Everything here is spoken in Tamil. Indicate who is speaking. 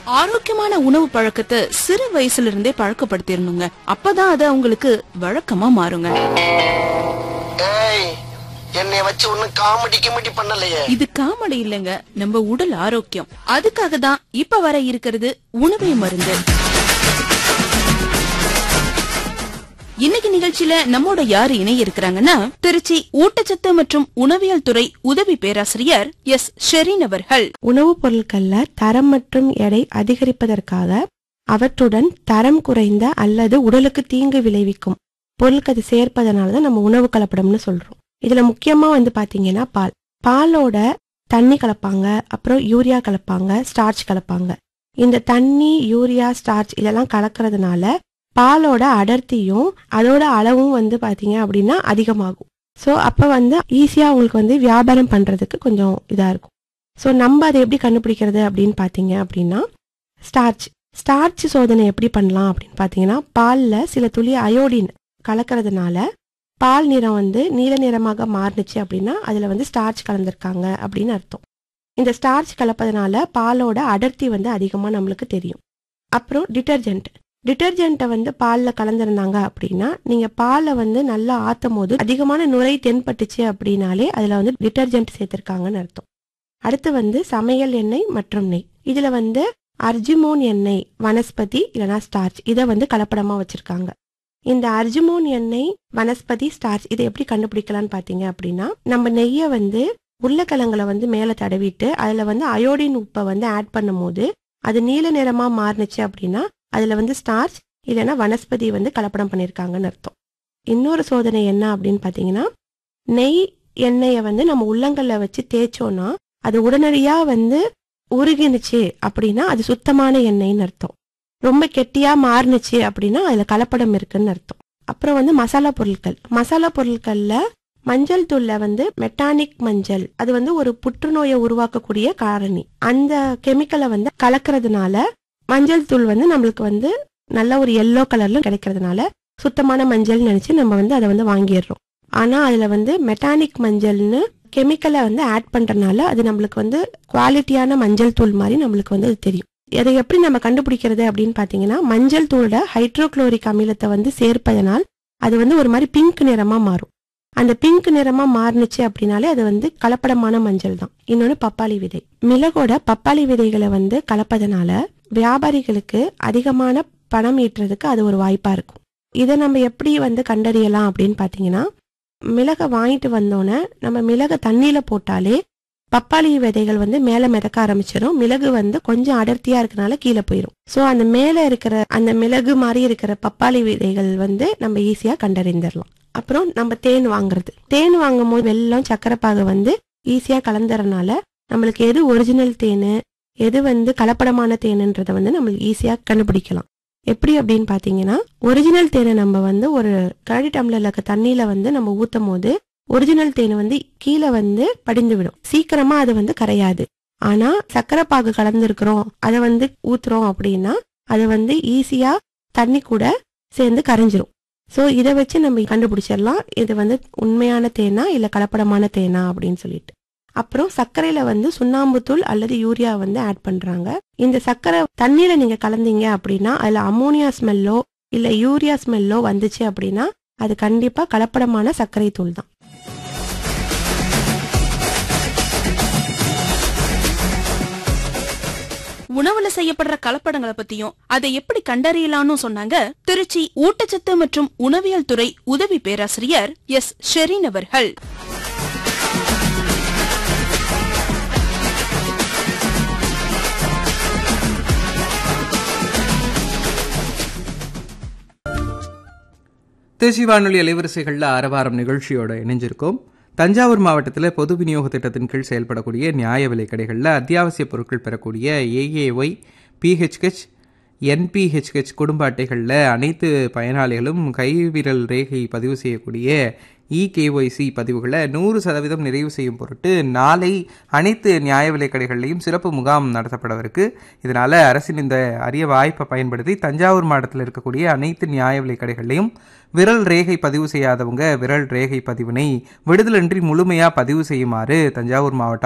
Speaker 1: ஆரோக்கியமான உணவு பழக்கத்தை சிறு வயசுல இருந்தே பழக்கப்படுத்திடணுங்க. அப்பதான் அது அவங்களுக்கு வழக்கமா மாறுங்க.
Speaker 2: என்னைய வச்சு ஒண்ணு காமெடி பண்ணலையே.
Speaker 1: இது காமெடி இல்லைங்க, நம்ம உடல் ஆரோக்கியம். அதுக்காக தான் இப்ப வர இருக்கிறது உணவே மருந்து. இன்னைக்கு நிகழ்ச்சியில நம்மோட யாரு இணைய இருக்கிறாங்கன்னா, திருச்சி ஊட்டச்சத்து மற்றும் உணவியல் துறை உதவி பேராசிரியர் எஸ் ஷெரீன் அவர்கள்.
Speaker 3: உணவுப் பொருட்கள்ல தரம் மற்றும் எடை அதிகரிப்பதற்காக அவற்றுடன் தரம் குறைந்த அல்லது உடலுக்கு தீங்கு விளைவிக்கும் பொருட்கள் சேர்ப்பதனாலதான் நம்ம உணவு கலப்படம்னு சொல்றோம். இதுல முக்கியமா பாத்தீங்கன்னா பாலோட தண்ணி கலப்பாங்க, அப்புறம் யூரியா கலப்பாங்க, ஸ்டார்ச் கலப்பாங்க. இந்த தண்ணி, யூரியா, ஸ்டார்ச் இதெல்லாம் கலக்கிறதுனால பாலோட அடர்த்தியும் அதோட அளவும் பாத்தீங்க அப்படின்னா அதிகமாகும். ஸோ அப்ப ஈஸியா உங்களுக்கு வியாபாரம் பண்றதுக்கு கொஞ்சம் இதா இருக்கும். ஸோ நம்ம அதை எப்படி கண்டுபிடிக்கிறது அப்படின்னு பாத்தீங்க அப்படின்னா, ஸ்டார்ச் சோதனை எப்படி பண்ணலாம் அப்படின்னு பாத்தீங்கன்னா, பால்ல சில துளி அயோடின் கலக்கிறதுனால பால் நிறம் நீல நிறமாக மாறுனுச்சு அப்படின்னா அதுல ஸ்டார்ச் கலந்திருக்காங்க அப்படின்னு அர்த்தம். இந்த ஸ்டார்ச் கலப்பதனால பாலோட அடர்த்தி அதிகமா நம்மளுக்கு தெரியும். அப்புறம் டிட்டர்ஜென்ட்டை பால்ல கலந்திருந்தாங்க அப்படின்னா, நீங்க பாலை நல்லா ஆத்தும் போது அதிகமான நுரை தென்பட்டுச்சு அப்படின்னாலே அதுல டிட்டர்ஜென்ட் சேர்த்திருக்காங்கன்னு அர்த்தம். அடுத்து சமையல் எண்ணெய் மற்றும் நெய். இதுல அர்ஜிமோன் எண்ணெய், வனஸ்பதி இல்லைன்னா ஸ்டார்ச் இதை கலப்படமா வச்சிருக்காங்க. இந்த அர்ஜிமோன் எண்ணெய், வனஸ்பதி, ஸ்டார்ச் இதை எப்படி கண்டுபிடிக்கலாம்னு பாத்தீங்க அப்படின்னா, நம்ம நெய்யை உருளைக்கிழங்குல மேல தடவிட்டு அதுல அயோடின் உப்பை ஆட் பண்ணும் போது அது நீல நிறமா மாறுனுச்சு அப்படின்னா அதுல ஸ்டார்ச் இல்லைன்னா வனஸ்பதி கலப்படம் பண்ணிருக்காங்கன்னு அர்த்தம். இன்னொரு சோதனை என்ன அப்படின்னு பாத்தீங்கன்னா, நெய் எண்ணெயை நம்ம உள்ளங்கள்ல வச்சு தேய்ச்சோம்னா அது உடனடியா உருகினுச்சு அப்படின்னா அது சுத்தமான எண்ணெய்ன்னு அர்த்தம். ரொம்ப கெட்டியா மாறுனுச்சு அப்படின்னா அதுல கலப்படம் இருக்குன்னு அர்த்தம். அப்புறம் மசாலா பொருட்கள்ல மஞ்சள் தூள்ல மெட்டானிக் மஞ்சள், அது ஒரு புற்றுநோயை உருவாக்கக்கூடிய காரணி. அந்த கெமிக்கலை கலக்கிறதுனால மஞ்சள் தூள் நம்மளுக்கு நல்ல ஒரு எல்லோ கலர்ல கிடைக்கிறதுனால சுத்தமான மஞ்சள் நினைச்சு நம்ம அதை வாங்கிடுறோம். ஆனா அதுல மெட்டானிக் மஞ்சள்னு கெமிக்கலை ஆட் பண்றதுனால அது நம்மளுக்கு குவாலிட்டியான மஞ்சள் தூள் மாதிரி நம்மளுக்கு அது தெரியும். அதை எப்படி நம்ம கண்டுபிடிக்கிறது அப்படின்னு பாத்தீங்கன்னா, மஞ்சள் தூளோட ஹைட்ரோகுளோரிக் அமிலத்தை சேர்ப்பதனால் அது ஒரு மாதிரி பிங்க் நிறமா மாறும். அந்த பிங்க் நிறமா மாறுனுச்சு அப்படின்னாலே அது கலப்படமான மஞ்சள் தான். இன்னொன்னு பப்பாளி விதை. மிளகோட பப்பாளி விதைகளை கலப்பதனால வியாபாரிகளுக்கு அதிகமான பணம் ஈட்டுறதுக்கு அது ஒரு வாய்ப்பா இருக்கும். இதை நம்ம எப்படி கண்டறியலாம் அப்படின்னு பாத்தீங்கன்னா, மிளகை வாங்கிட்டு வந்தோன்னே நம்ம மிளகை தண்ணியில போட்டாலே பப்பாளி விதைகள் மேல மிதக்க ஆரம்பிச்சிடும். மிளகு கொஞ்சம் அடர்த்தியா இருக்கனால கீழே போயிடும். சோ அந்த மேல இருக்கிற அந்த மிளகு மாதிரி இருக்கிற பப்பாளி விதைகள் நம்ம ஈஸியா கண்டறிந்துடலாம். அப்புறம் நம்ம தேன் வாங்கும் போது வெல்லம், சக்கரை பாகு ஈஸியா கலந்துறதுனால நம்மளுக்கு எது ஒரிஜினல் தேனு, எது கலப்படமான தேனுன்றத நம்மளுக்கு ஈஸியா கண்டுபிடிக்கலாம். எப்படி அப்படின்னு பாத்தீங்கன்னா, ஒரிஜினல் தேனை நம்ம ஒரு கரடி டம்ளர்ல இருக்க தண்ணியில நம்ம ஊத்தும் போது ஒரிஜினல் தேனை கீழே படிந்து விடும். சீக்கிரமா அது கரையாது. ஆனா சக்கரை பாகு கலந்துருக்கிறோம் அதை ஊத்துறோம் அப்படின்னா அது ஈஸியா தண்ணி கூட சேர்ந்து கரைஞ்சிரும். சோ இதை வச்சு நம்ம கண்டுபிடிச்சிடலாம் இது உண்மையான தேனா இல்ல கலப்படமான தேனா அப்படின்னு சொல்லிட்டு. அப்புறம் சர்க்கரையில சுண்ணாம்புத்தூள் அல்லது யூரியா ஆட் பண்றாங்க. இந்த சர்க்கரை தண்ணீரை நீங்க கலந்தீங்க அப்படின்னா அதுல அமோனியா ஸ்மெல்லோ இல்ல யூரியா ஸ்மெல்லோ வந்துச்சு அப்படின்னா அது கண்டிப்பா கலப்படமான சர்க்கரை தூள் தான்.
Speaker 1: உணவுல செய்யப்படுற கலப்படங்களை பத்தியும் அதை எப்படி கண்டறியலாம்னு சொன்னாங்க திருச்சி ஊட்டச்சத்து மற்றும் உணவியல் துறை உதவி பேராசிரியர் எஸ் ஷெரீன் அவர்கள்.
Speaker 4: தேசிய வானொலி அலைவரிசைகளில் ஆரவாரம் நிகழ்ச்சியோட இணைஞ்சிருக்கோம். தஞ்சாவூர் மாவட்டத்தில் பொது விநியோக திட்டத்தின் கீழ் செயல்படக்கூடிய நியாய விலை கடைகளில் அத்தியாவசிய பொருட்கள் பெறக்கூடிய ஏஏஒய், பிஹெச்ஹெச், என்பிஹெச்ஹெச் குடும்ப அட்டைகளில் அனைத்து பயனாளிகளும் கைவிரல் ரேகை பதிவு செய்யக்கூடிய இகேஒய்சி பதிவுகளை 100% நிறைவு செய்யும் பொருட்டு நாளை அனைத்து நியாய விலை கடைகளிலையும் சிறப்பு முகாம் நடத்தப்படவிருக்கு. இதனால் அரசின் இந்த அரிய வாய்ப்பை பயன்படுத்தி தஞ்சாவூர் மாவட்டத்தில் இருக்கக்கூடிய அனைத்து நியாய விலை கடைகளிலையும் விரல் ரேகை பதிவு செய்யாதவங்க விரல் ரேகை பதிவினை விடுதலின்றி முழுமையாக பதிவு செய்யுமாறு தஞ்சாவூர் மாவட்ட